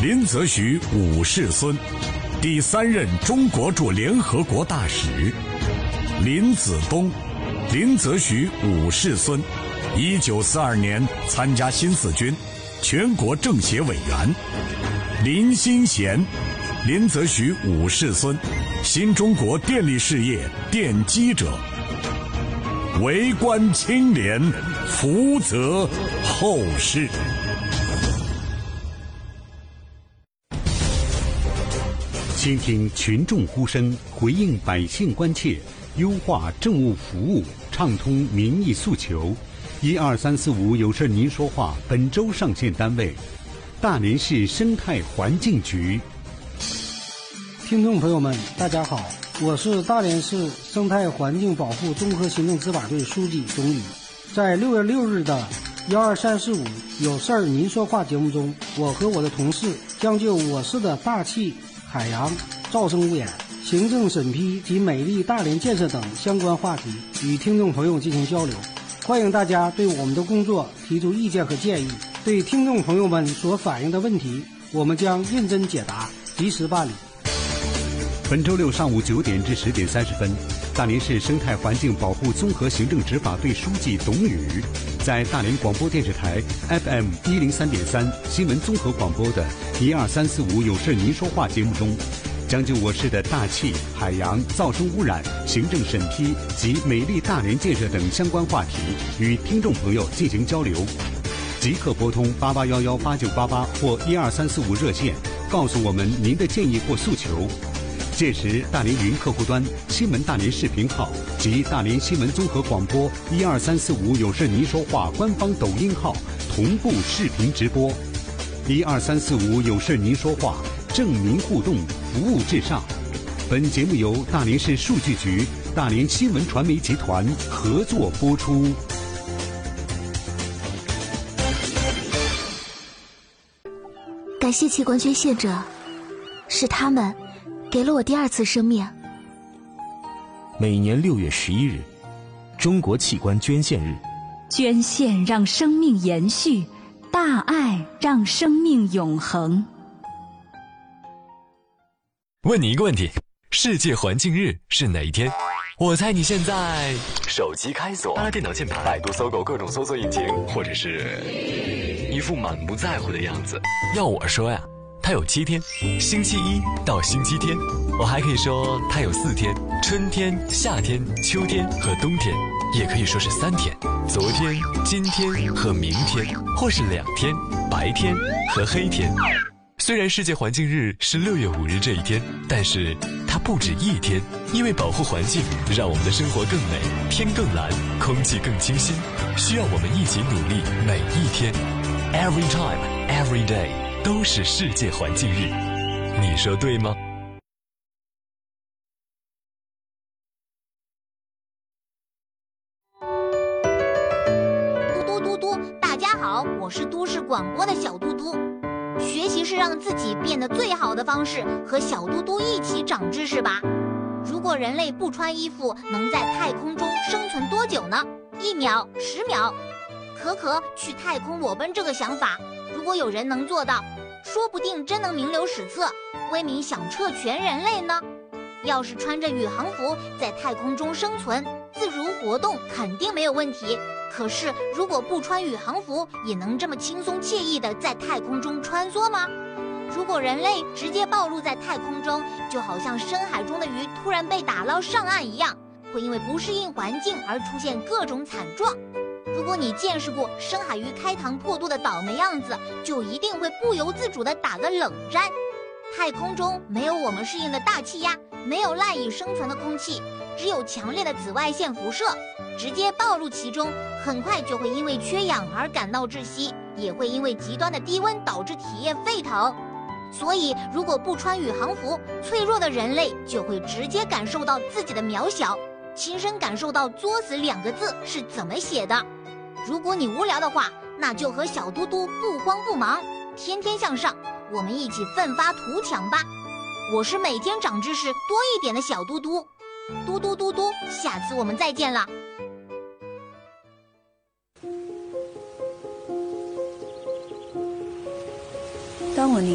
林则徐五世孙，第3任中国驻联合国大使。林子东，林则徐五世孙，1942年参加新四军，全国政协委员。林新贤，林则徐五世孙，新中国电力事业奠基者。为官清廉，福泽后世。 倾听群众呼声，回应百姓关切，优化政务服务，畅通民意诉求。12345有事您说话本周上线单位：大连市生态环境局。 听众朋友们，大家好，我是大连市生态环境保护综合行政执法队书记董宇。在6月6日的12345有事您说话节目中，我和我的同事将就我市的大气、海洋、噪声污染、行政审批及美丽大连建设等相关话题与听众朋友进行交流。欢迎大家对我们的工作提出意见和建议。对听众朋友们所反映的问题，我们将认真解答，及时办理。 本周六上午9点至10点30分，大连市生态环境保护综合行政执法队书记董宇在大连广播电视台 FM 103.3新闻综合广播的12345有事您说话节目中，将就我市的大气、海洋、噪声污染、行政审批及美丽大连建设等相关话题与听众朋友进行交流。即刻拨通88118988或12345热线，告诉我们您的建议或诉求。届时，大连云客户端、新闻大连视频号及大连新闻综合广播12345有事您说话官方抖音号同步视频直播。12345有事您说话，正民互动，服务至上。本节目由大连市数据局、大连新闻传媒集团合作播出。 感谢器官捐献者，是他们给了我第2次生命。 每年6月11日，中国器官捐献日。 捐献让生命延续，大爱让生命永恒。 问你一个问题，世界环境日是哪一天？我猜你现在手机开锁，拉电脑键盘，百度搜狗各种搜索引擎，或者是一副满不在乎的样子。要我说呀，它有7天，星期1到星期天。我还可以说它有4天，春天、夏天、秋天和冬天，也可以说是3天，昨天、今天和明天，或是2天，白天和黑天。虽然世界环境日是6月5日这一天，但是它不止1天，因为保护环境，让我们的生活更美，天更蓝，空气更清新，需要我们一起努力，每一天 ，every time, every day 都是世界环境日，你说对吗？ 嘟嘟嘟，大家好，我是都市广播的小嘟嘟。学习是让自己变得最好的方式，和小嘟嘟一起长知识吧。如果人类不穿衣服，能在太空中生存多久呢？1秒、10秒。可去太空裸奔这个想法，如果有人能做到，说不定真能名留史册，威名响彻全人类呢。要是穿着宇航服在太空中生存，自如活动肯定没有问题。可是如果不穿宇航服，也能这么轻松惬意地在太空中穿梭吗？如果人类直接暴露在太空中，就好像深海中的鱼突然被打捞上岸一样，会因为不适应环境而出现各种惨状。如果你见识过深海鱼开膛破肚的倒霉样子，就一定会不由自主地打个冷战。太空中没有我们适应的大气压，没有赖以生存的空气，只有强烈的紫外线辐射，直接暴露其中，很快就会因为缺氧而感到窒息，也会因为极端的低温导致体液沸腾。所以如果不穿宇航服，脆弱的人类就会直接感受到自己的渺小，亲身感受到作死2个字是怎么写的。如果你无聊的话，那就和小嘟嘟不慌不忙，天天向上，我们一起奋发图强吧。我是每天长知识多一点的小嘟嘟，嘟嘟嘟嘟，下次我们再见了。 当我